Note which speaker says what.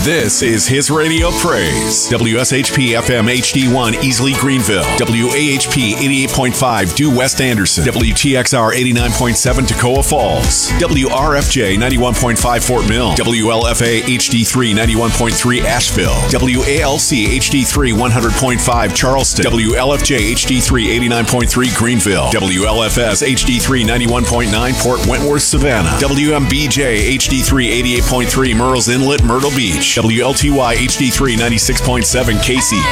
Speaker 1: This is his radio praise. WSHP FM HD1 Easley Greenville. WAHP 88.5 Due West Anderson. WTXR 89.7 Toccoa Falls. WRFJ 91.5 Fort Mill. WLFA HD3 91.3 Asheville. WALC HD3 100.5 Charleston. WLFJ HD3 89.3 Greenville. WLFS HD3 91.9 Port Wentworth Savannah. WMBJ HD3 88.3 Murrells Inlet Myrtle Beach. WLTY HD3 96.7 Casey.